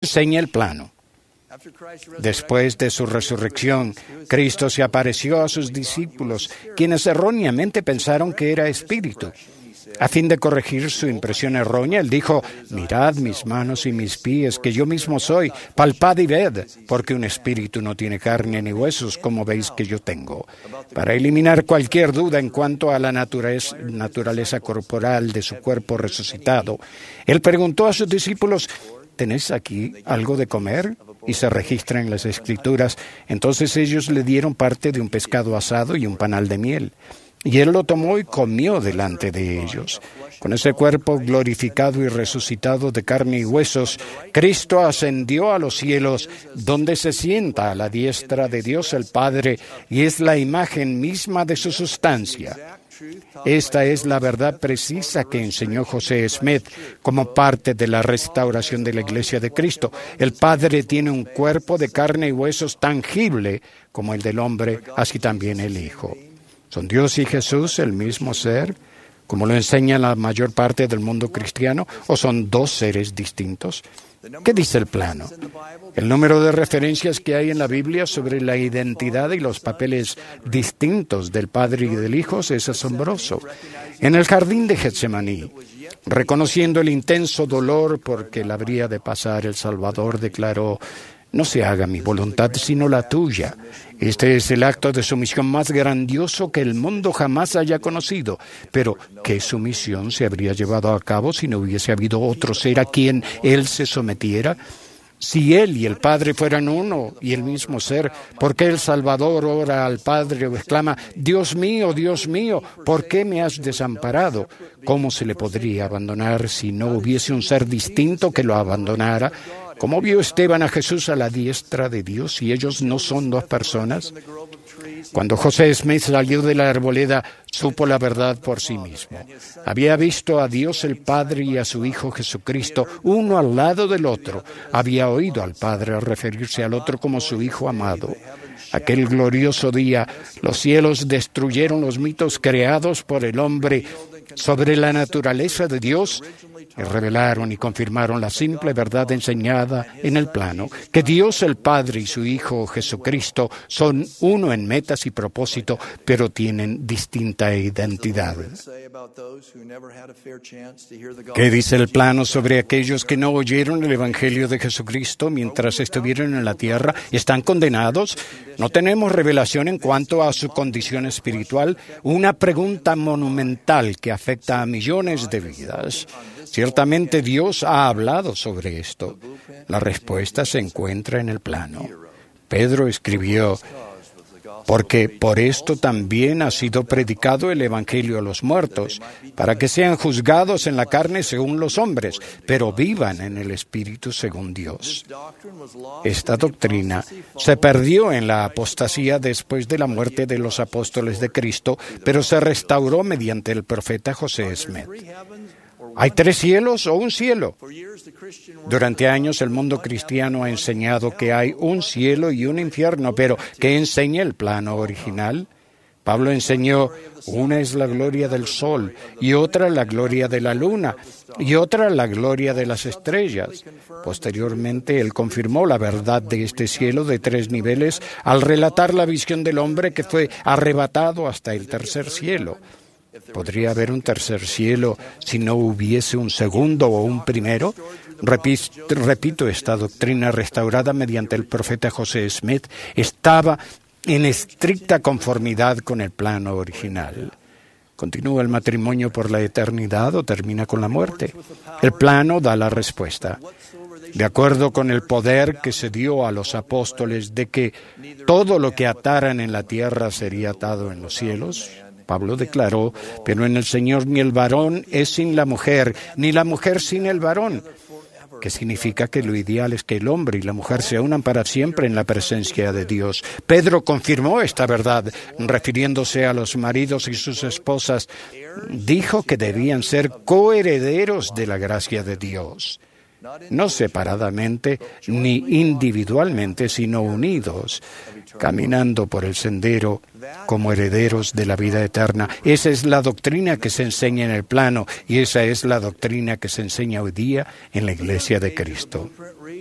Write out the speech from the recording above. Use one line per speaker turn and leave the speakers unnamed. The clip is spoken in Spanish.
enseña el plano. Después de su resurrección, Cristo se apareció a sus discípulos, quienes erróneamente pensaron que era espíritu. A fin de corregir su impresión errónea, Él dijo: «Mirad mis manos y mis pies, que yo mismo soy, palpad y ved, porque un espíritu no tiene carne ni huesos, como veis que yo tengo». Para eliminar cualquier duda en cuanto a la naturaleza corporal de su cuerpo resucitado, Él preguntó a sus discípulos: «¿Tenéis aquí algo de comer?». Y se registra en las Escrituras: «Entonces ellos le dieron parte de un pescado asado y un panal de miel. Y Él lo tomó y comió delante de ellos». Con ese cuerpo glorificado y resucitado de carne y huesos, Cristo ascendió a los cielos, donde se sienta a la diestra de Dios el Padre, y es la imagen misma de su sustancia. Esta es la verdad precisa que enseñó José Smith como parte de la restauración de la Iglesia de Cristo. El Padre tiene un cuerpo de carne y huesos tangible como el del hombre, así también el Hijo. ¿Son Dios y Jesús el mismo ser, como lo enseña la mayor parte del mundo cristiano, o son dos seres distintos? ¿Qué dice el plano? El número de referencias que hay en la Biblia sobre la identidad y los papeles distintos del Padre y del Hijo es asombroso. En el jardín de Getsemaní, reconociendo el intenso dolor porque le habría de pasar, el Salvador declaró: «No se haga mi voluntad sino la tuya». Este es el acto de sumisión más grandioso que el mundo jamás haya conocido. Pero, ¿qué sumisión se habría llevado a cabo si no hubiese habido otro ser a quien Él se sometiera? Si Él y el Padre fueran uno y el mismo ser, ¿por qué el Salvador ora al Padre o exclama: Dios mío, ¿por qué me has desamparado? ¿Cómo se le podría abandonar si no hubiese un ser distinto que lo abandonara? ¿Cómo vio Esteban a Jesús a la diestra de Dios si ellos no son dos personas? Cuando José Smith salió de la arboleda, supo la verdad por sí mismo. Había visto a Dios el Padre y a su Hijo Jesucristo, uno al lado del otro. Había oído al Padre referirse al otro como su Hijo amado. Aquel glorioso día, los cielos destruyeron los mitos creados por el hombre sobre la naturaleza de Dios, y revelaron y confirmaron la simple verdad enseñada en el plano, que Dios el Padre y su Hijo Jesucristo son uno en metas y propósito, pero tienen distinta identidad. ¿Qué dice el plano sobre aquellos que no oyeron el Evangelio de Jesucristo mientras estuvieron en la tierra? ¿Están condenados? ¿No tenemos revelación en cuanto a su condición espiritual? Una pregunta monumental que afecta a millones de vidas. Ciertamente Dios ha hablado sobre esto. La respuesta se encuentra en el plano. Pedro escribió: «Porque por esto también ha sido predicado el Evangelio a los muertos, para que sean juzgados en la carne según los hombres, pero vivan en el Espíritu según Dios». Esta doctrina se perdió en la apostasía después de la muerte de los apóstoles de Cristo, pero se restauró mediante el profeta José Smith. ¿Hay 3 cielos o un cielo? Durante años el mundo cristiano ha enseñado que hay un cielo y un infierno, pero ¿qué enseña el plano original? Pablo enseñó: una es la gloria del sol, y otra la gloria de la luna, y otra la gloria de las estrellas. Posteriormente, él confirmó la verdad de este cielo de 3 niveles al relatar la visión del hombre que fue arrebatado hasta el tercer cielo. ¿Podría haber un tercer cielo si no hubiese un segundo o un primero? Repito, esta doctrina restaurada mediante el profeta José Smith estaba en estricta conformidad con el plano original. ¿Continúa el matrimonio por la eternidad o termina con la muerte? El plano da la respuesta. De acuerdo con el poder que se dio a los apóstoles de que todo lo que ataran en la tierra sería atado en los cielos, Pablo declaró: «Pero en el Señor ni el varón es sin la mujer, ni la mujer sin el varón», que significa que lo ideal es que el hombre y la mujer se unan para siempre en la presencia de Dios. Pedro confirmó esta verdad, refiriéndose a los maridos y sus esposas. Dijo que debían ser coherederos de la gracia de Dios. No separadamente ni individualmente, sino unidos, caminando por el sendero como herederos de la vida eterna. Esa es la doctrina que se enseña en el plano, y esa es la doctrina que se enseña hoy día en la Iglesia de Cristo.